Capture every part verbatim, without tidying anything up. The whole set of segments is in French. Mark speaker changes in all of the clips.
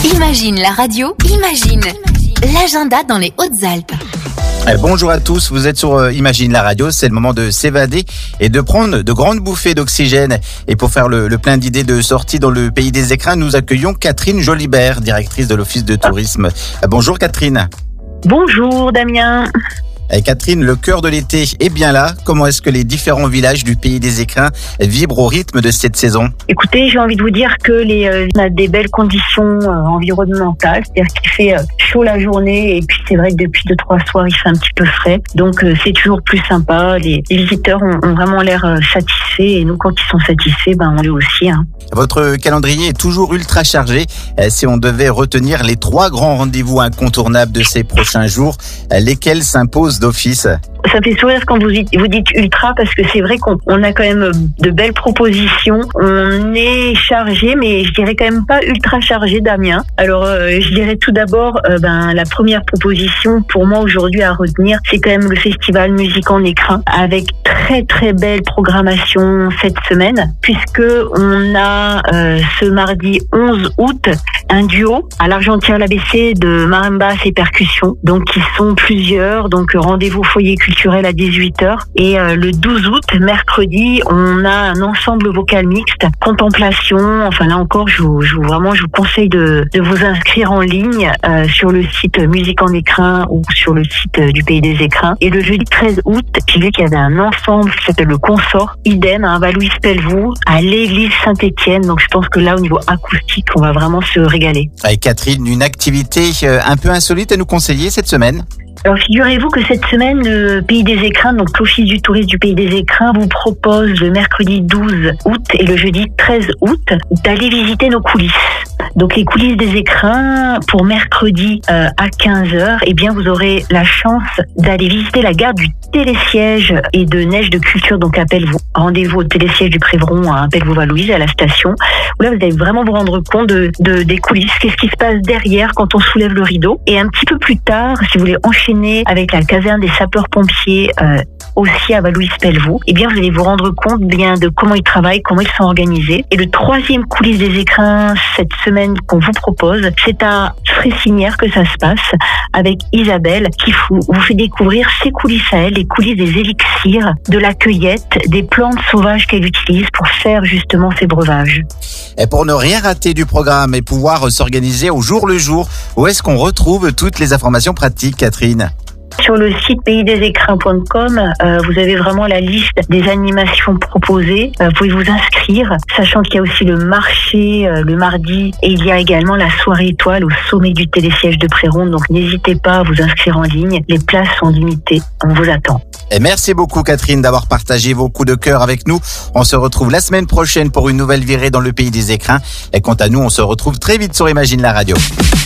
Speaker 1: Imagine la radio, imagine l'agenda dans les Hautes-Alpes.
Speaker 2: Bonjour à tous, vous êtes sur Imagine la radio, c'est le moment de s'évader et de prendre de grandes bouffées d'oxygène. Et pour faire le, le plein d'idées de sorties dans le pays des écrins, nous accueillons Catherine Jolibert, directrice de l'Office de tourisme. Bonjour Catherine.
Speaker 3: Bonjour Damien.
Speaker 2: Et Catherine, le cœur de l'été est bien là. Comment est-ce que les différents villages du pays des écrins vibrent au rythme de cette saison?
Speaker 3: Écoutez, j'ai envie de vous dire que les, euh, on a des belles conditions euh, environnementales, c'est-à-dire qu'il fait euh, chaud la journée et puis c'est vrai que depuis deux trois soirs il fait un petit peu frais, donc euh, c'est toujours plus sympa. Les, les visiteurs ont, ont vraiment l'air euh, satisfaits et nous quand ils sont satisfaits, ben on l'est aussi. Hein.
Speaker 2: Votre calendrier est toujours ultra chargé. Euh, si on devait retenir les trois grands rendez-vous incontournables de ces prochains jours, euh, lesquels s'imposent d'office?
Speaker 3: Ça fait sourire quand vous dites, vous dites ultra parce que c'est vrai qu'on on a quand même de belles propositions. On est chargé, mais je dirais quand même pas ultra chargé, Damien. Alors, euh, je dirais tout d'abord, euh, ben la première proposition pour moi aujourd'hui à retenir, c'est quand même le festival Musique en écrin avec très très belle programmation cette semaine, puisque on a euh, ce mardi onze août un duo à l'Argentière-l'A B C de marimba et percussions, donc qui sont plusieurs. Donc rendez-vous foyer culturel à dix-huit heures et euh, le douze août, mercredi, on a un ensemble vocal mixte, contemplation. Enfin là encore, je vous, je vous vraiment, je vous conseille de, de vous inscrire en ligne euh, sur le site Musique en écrin ou sur le site du Pays des Écrins. Et le jeudi treize août, j'ai vu qu'il y avait un ensemble qui s'appelle le Consort, idem à Vallouise-Pelvoux, à l'église Saint-Étienne. Donc je pense que là, au niveau acoustique, on va vraiment se régaler.
Speaker 2: Avec Catherine, une activité un peu insolite à nous conseiller cette semaine?
Speaker 3: Alors figurez-vous que cette semaine, le Pays des Écrins, donc l'Office du tourisme du Pays des Écrins, vous propose le mercredi douze août et le jeudi treize août d'aller visiter nos coulisses. Donc les coulisses des écrins pour mercredi euh, à quinze heures, eh bien vous aurez la chance d'aller visiter la gare du télésiège et de neige de culture, donc à Pelvoux. Rendez-vous au télésiège du Prévron à Pelvoux-Vallouise à la station, où là vous allez vraiment vous rendre compte de, de des coulisses, qu'est-ce qui se passe derrière quand on soulève le rideau. Et un petit peu plus tard, si vous voulez enchaîner avec la caserne des sapeurs-pompiers euh, aussi à Vallouise-Pelvoux, eh bien vous allez vous rendre compte bien de comment ils travaillent, comment ils sont organisés. Et le troisième coulisse des écrins cette semaine qu'on vous propose, c'est à Fressinière que ça se passe avec Isabelle qui vous, vous fait découvrir ses coulisses à elle, les coulisses des élixirs, de la cueillette, des plantes sauvages qu'elle utilise pour faire justement ses breuvages.
Speaker 2: Et pour ne rien rater du programme et pouvoir s'organiser au jour le jour, où est-ce qu'on retrouve toutes les informations pratiques, Catherine?
Speaker 3: Sur le site pays des écrins point com, euh, vous avez vraiment la liste des animations proposées. Euh, vous pouvez vous inscrire, sachant qu'il y a aussi le marché euh, le mardi et il y a également la soirée étoile au sommet du télésiège de Préronde. Donc n'hésitez pas à vous inscrire en ligne. Les places sont limitées. On vous attend.
Speaker 2: Et merci beaucoup Catherine d'avoir partagé vos coups de cœur avec nous. On se retrouve la semaine prochaine pour une nouvelle virée dans le pays des écrins. Et quant à nous, on se retrouve très vite sur Imagine la radio.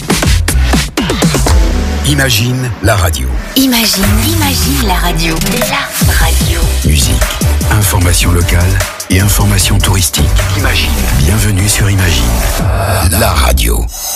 Speaker 4: Imagine la radio.
Speaker 1: Imagine, imagine la radio. La radio.
Speaker 4: Musique, information locale et information touristique. Imagine. Bienvenue sur Imagine la radio.